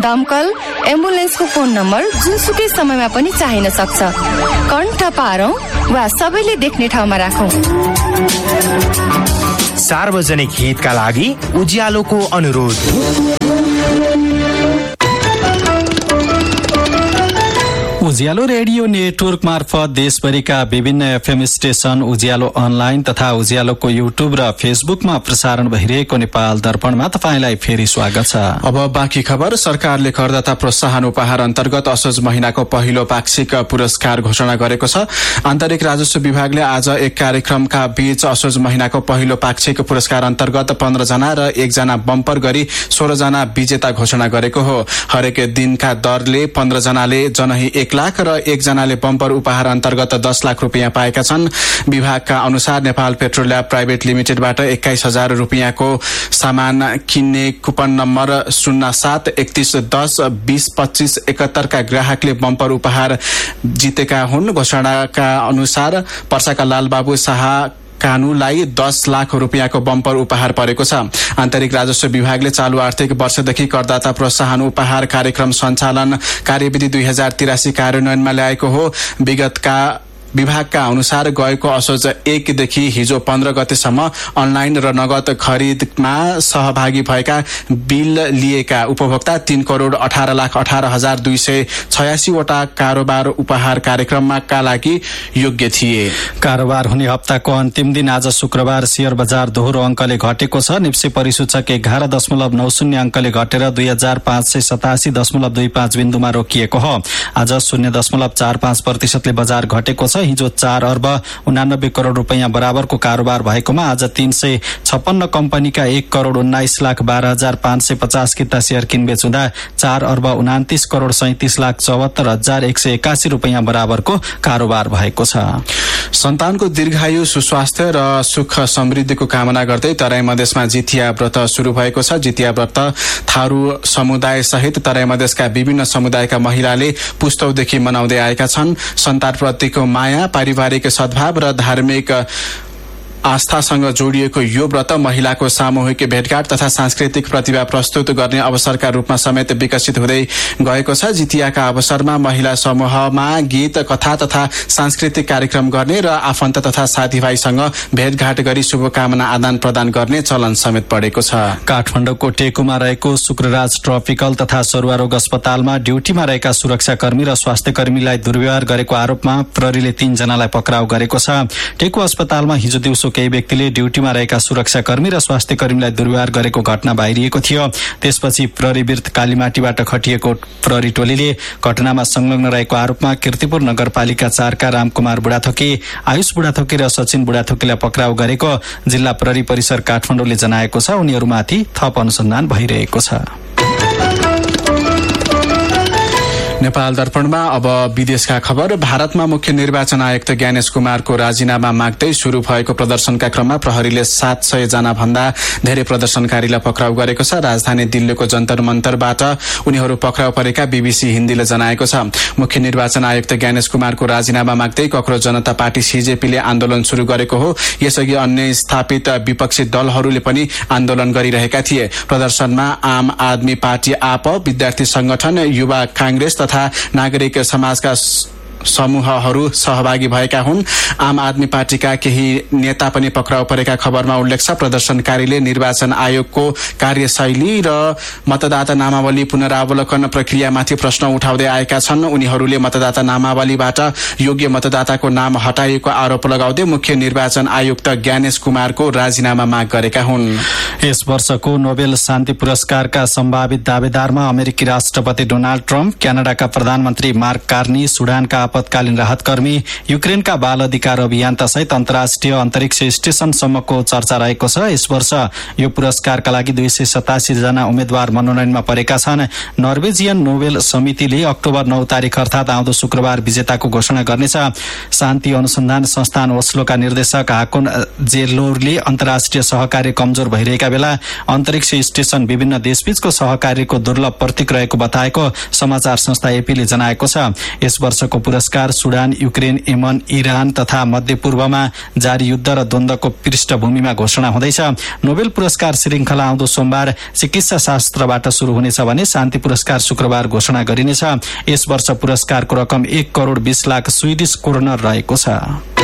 दमकल एम्बुलेन्सको phone number जुनसुकै समयमा पनि चाहिन सक्छ। कण्ठ पारौँ वा सबैले देख्ने ठाउँमा राखौँ। सार्वजनिक हितका लागि उज्यालोको अनुरोध। उज्यालो रेडियो नेटवर्क मार्फत देशभरिका विभिन्न एफएम स्टेशन, उज्यालो अनलाइन तथा उज्यालोको युट्युब र फेसबुकमा प्रसारण भइरहेको नेपाल दर्पणमा तपाईंलाई फेरि स्वागत छ। अब बाँकी खबर। सरकारले करदाता प्रोत्साहन उपहार अन्तर्गत असोज महिनाको पहिलो पाक्षिक पुरस्कार घोषणा गरेको छ। आन्तरिक राजस्व विभागले आज एक कार्यक्रमका बीच असोज महिनाको पहिलो पाक्षिक पुरस्कार अन्तर्गत 15 जना र 1 जना बम्पर गरी 16 जना विजेता घोषणा गरेको हो। हरेक दिनका दरले 15 जनाले जनही 1 लाख र 1 जनाले बम्पर उपहार अन्तर्गत 10 लाख रुपियाँ पाएका छन्। विभागका अनुसार नेपाल पेट्रोलियम प्राइभेट लिमिटेडबाट 21,000 रुपियाँको सामान किन्ने कुपन नम्बर 073110202571 का ग्राहकले बम्पर उपहार जितेका हुन्। घोषणाका अनुसार पर्साका लालबाबु शाह कानुलाई 10 लाख रुपियाँको बम्पर उपहार परेको छ। आन्तरिक राजस्व विभागले चालू आर्थिक वर्षदेखि करदाता प्रोत्साहन उपहार कार्यक्रम सञ्चालन कार्यविधि 2083 कार्यान्वयनमा ल्याएको हो। विभागका अनुसार गएको असोज 1 देखि हिजो 15 गतेसम्म अनलाइन र नगद खरिदमा सहभागी भएका बिल लिएका उपभोक्ता 3,18,18,286 वटा कारोबार उपहार कार्यक्रममा का लागि योग्य थिए। कारोबार हुने हप्ताको अन्तिम दिन आज शुक्रबार शेयर बजार दोहोरो अङ्कले घटेको छ। निफ्टी परिसूचक 11.90 अङ्कले घटेर 2587.25 बिन्दुमा रोकिएको हो। आज 0.45% बजार घटेको छ। हिजो 4 अर्ब 89 करोड़ रुपैयाँ बराबरको कारोबार भएकोमा आज 356 कम्पनीका 1,19,12,550 किता शेयर किनबेच हुँदा 4 अर्ब 29 करोड़ 37,74,181 रुपैयाँ बराबरको कारोबार भएको छ। सन्तानको दीर्घायु, सुस्वास्थ्य र सुख समृद्धिको कामना गर्दै तराई मधेसमा जितिया व्रत शुरू भएको छ। जितिया व्रत थारू समुदाय सहित तराई मधेसका विभिन्न समुदायका महिलाले पुस्तौदेखि मनाउँदै आएका छन्। सन्तानप्रतिको माया, पारिवारिक सद्भाव र धार्मिक आस्थासँग जोडिएको यो व्रत महिलाको सामूहिक भेटघाट तथा सांस्कृतिक प्रतिभा प्रस्तुत गर्ने अवसरका रूपमा समेत विकसित हुँदै गएको छ। जितियाका अवसरमा महिला समूहमा गीत, कथा तथा सांस्कृतिक कार्यक्रम गर्ने र आफन्त तथा साथीभाइसँग भेटघाट गरी शुभकामना आदान प्रदान गर्ने चलन समेत बढेको छ। काठमाडौँको टेकुमा रहेको शुक्रराज ट्रपिकल तथा सरुवा रोग अस्पतालमा ड्युटीमा रहेका सुरक्षाकर्मी र स्वास्थ्यकर्मीलाई दुर्व्यवहार गरेको आरोपमा प्रहरीले 3 जनालाई पक्राउ गरेको छ। टेकु अस्पतालमा हिजो दिउँसो केही व्यक्तिले ड्युटीमा रहेका सुरक्षाकर्मी र स्वास्थ्यकर्मीलाई दुर्व्यवहार गरेको घटना बाहिरिएको थियो। त्यसपछि प्रहरी वीर कालीमाटीबाट खटिएको प्रहरी टोलीले घटनामा संलग्न रहेको आरोपमा कीर्तिपुर नगरपालिका 4 का रामकुमार बुढाथोकी, आयुष बुढाथोकी र सचिन बुढाथोकीलाई पक्राउ गरेको जिल्ला प्रहरी परिसर काठमाडौँले जनाएको छ। उनीहरूमाथि थप अनुसन्धान भइरहेको छ। नेपाल दर्पणमा अब विदेशका खबर। भारतमा मुख्य निर्वाचन आयुक्त ज्ञानेश कुमारको राजीनामा माग्दै शुरू भएको प्रदर्शनका क्रममा प्रहरीले 700 जना भन्दा धेरै प्रदर्शनकारीलाई पक्राउ गरेको छ। राजधानी दिल्लीको जन्तर मन्तरबाट उनीहरू पक्राउ परेका बीबीसी हिन्दीले जनाएको छ। मुख्य निर्वाचन आयुक्त ज्ञानेश कुमारको राजीनामा माग्दै कक्रोच जनता पार्टी सीजेपीले आन्दोलन शुरू गरेको हो। यसअघि अन्य स्थापित विपक्षी दलहरूले पनि आन्दोलन गरिरहेका थिए। प्रदर्शनमा आम आदमी पार्टी, आप, विद्यार्थी संगठन, युवा कांग्रेस तथा नागरिक समाजका समूहहरू सहभागी भएका हुन्। आम आदमी पार्टीका केही नेता पनि पक्राउ परेका खबरमा उल्लेख छ। प्रदर्शनकारीले निर्वाचन आयोगको कार्यशैली र मतदाता नामावली पुनरावलोकन प्रक्रियामाथि प्रश्न उठाउँदै आएका छन्। उनीहरूले मतदाता नामावलीबाट योग्य मतदाताको नाम हटाइएको आरोप लगाउँदै मुख्य निर्वाचन आयुक्त ज्ञानेश कुमारको राजीनामा माग गरेका हुन्। यस वर्षको नोबेल शान्ति पुरस्कारका सम्भावित दावेदारमा अमेरिकी राष्ट्रपति डोनाल्ड ट्रम्प, क्यानाडाका प्रधानमन्त्री मार्क कार्नी, सुडानका आपतकालीन राहतकर्मी, युक्रेनका बाल अधिकार अभियन्ता सहित अन्तर्राष्ट्रिय अन्तरिक्ष स्टेशनसम्मको चर्चा रहेको छ। यस वर्ष यो पुरस्कारका लागि 287 जना उम्मेद्वार मनोनयनमा परेका छन्। नर्वेजियन नोबेल समितिले अक्टोबर 9 तारिक अर्थात आउँदो शुक्रबार विजेताको घोषणा गर्नेछ। शान्ति अनुसन्धान संस्थान ओस्लोका निर्देशक हाकोन जेलोरले अन्तर्राष्ट्रिय सहकार्य कमजोर भइरहेका बेला अन्तरिक्ष स्टेशन विभिन्न देशबीचको सहकार्यको दुर्लभ प्रतीक रहेको बताएको समाचार संस्था एपीले जनाएको छ। यस वर्षको पुरस्कार सुडान, युक्रेन, यमन, इरान तथा मध्यपूर्वमा जारी युद्ध र द्वन्द्वको पृष्ठभूमिमा घोषणा हुँदैछ। नोबेल पुरस्कार श्रृङ्खला आउँदो सोमबार चिकित्सा शास्त्रबाट शुरू हुनेछ भने शान्ति पुरस्कार शुक्रबार घोषणा गरिनेछ। यस वर्ष पुरस्कारको रकम 1,20,00,000 स्विडिश क्रोनर रहेको छ।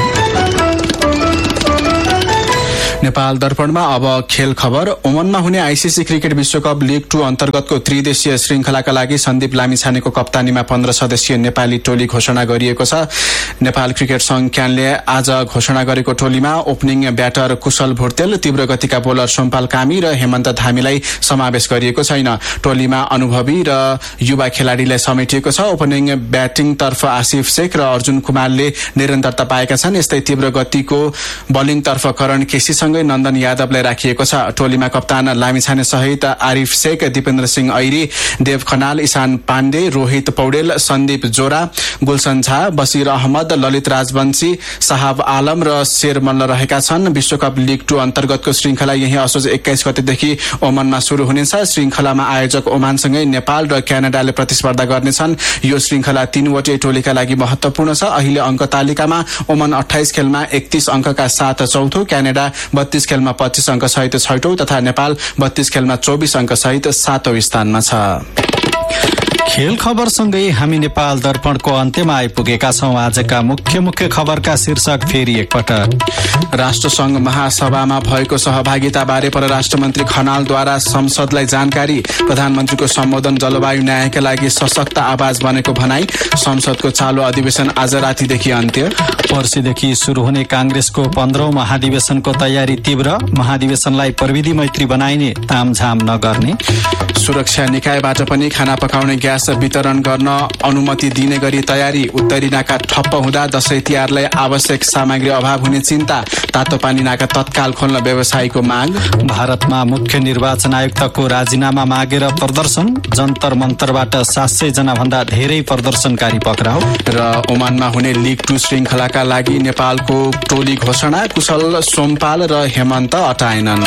नेपाल दर्पणमा अब खेल खबर। ओमनमा हुने आईसीसी क्रिकेट विश्वकप लीग 2 अन्तर्गतको त्रिदेशीय श्रृङ्खलाका लागि सन्दीप लामिछानेको कप्तानीमा 15 सदस्यीय नेपाली टोली घोषणा गरिएको छ। नेपाल क्रिकेट संघ क्यानले आज घोषणा गरेको टोलीमा ओपनिङ ब्याटर कुशल भुर्तेल, तीव्र गतिका बोलर सोमपाल कामी र हेमन्त धामीलाई समावेश गरिएको छैन। टोलीमा अनुभवी र युवा खेलाडीलाई समेटिएको छ। ओपनिङ ब्याटिङतर्फ आसिफ शेख र अर्जुन कुमारले निरन्तरता पाएका छन्। यस्तै तीव्र गतिको बलिङतर्फ करण केसी नन्दन यादवलाई राखिएको छ। टोलीमा कप्तान लामिछाने सहित आरिफ शेख, दिपेन्द्र सिंह ऐरी, देव खनाल, ईशान पाण्डे, रोहित पौडेल, सन्दीप जोरा, गुलशन झा, बसिर अहमद, ललित राजवंशी, साहब आलम र शेर मल्ल रहेका छन्। विश्वकप लीग 2 अन्तर्गतको श्रृङ्खला यही असोज 21 गतेदेखि ओमनमा शुरू हुनेछ। श्रृङ्खलामा आयोजक ओमानसँगै नेपाल र क्यानाडाले प्रतिस्पर्धा गर्नेछन्। यो श्रृङ्खला 3 वटै टोलीका लागि महत्वपूर्ण छ। अहिले अङ्क तालिकामा ओमन 28 खेलमा 31 अङ्कका साथ चौथो, क्यानाडा 32 खेलमा 25 अङ्क सहित छैटौं तथा नेपाल 32 खेलमा 24 अङ्क सहित 7औं स्थानमा छ। खेल खबरसँगै हामी नेपाल दर्पणको अन्त्यमा आइपुगेका छौं। आजका मुख्य खबरका शीर्षक फेरि एकपटक। राष्ट्रसंघ महासभामा भएको सहभागिताबारे परराष्ट्र मन्त्री खनालद्वारा संसदलाई जानकारी। प्रधानमन्त्रीको सम्बोधन जलवायु न्यायका लागि सशक्त आवाज बनेको भनाई। संसदको चालु अधिवेशन आज रातिदेखि अन्त्य। पर्सिदेखि शुरू हुने कांग्रेसको 15औं महाधिवेशनको तयारी तीव्र। महाधिवेशनलाई प्रविधि मैत्री बनाइने, तामझाम नगर्ने। सुरक्षा निकायबाट पनि खाना पकाउने ग्यास वितरण गर्न अनुमति दिने गरी तयारी। उत्तरी नाका ठप्प हुँदा दशैं तिहारलाई आवश्यक सामग्री अभाव हुने चिन्ता। तातो पानी नाका तत्काल खोल्न व्यवसायीको माग। भारतमा मुख्य निर्वाचन आयुक्तको राजीनामा मागेर प्रदर्शन। जन्तर मन्तरबाट 700 जना भन्दा धेरै प्रदर्शनकारी पक्राउ। र ओमानमा हुने लीग 2 श्रृङ्खलाका लागि नेपालको टोली घोषणा। कुशल, सोमपाल र हेमन्त अटाएनन्।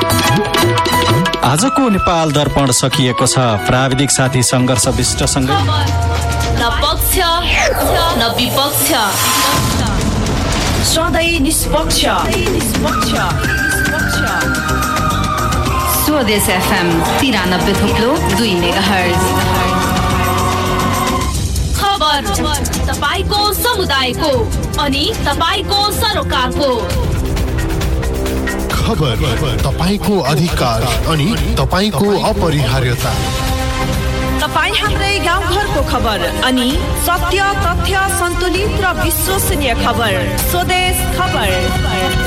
आजको नेपाल दर्पण सकिएको छ। प्राविधिक साथी संघर्ष विष्टसँगै न पक्ष न विपक्ष, सधैँ निष्पक्ष। स्वदेश FM 93.2 मेगाहर्ज। खबर तपाईको समुदायको अनि तपाईको सरोकारको। खबर तपाईको अधिकार अनि तपाईको अपरिहार्यता। तपाईँ हाम्रै गाउँघरको खबर अनि सत्य, तथ्य, सन्तुलित र विश्वसनीय खबर। स्वदेश खबर।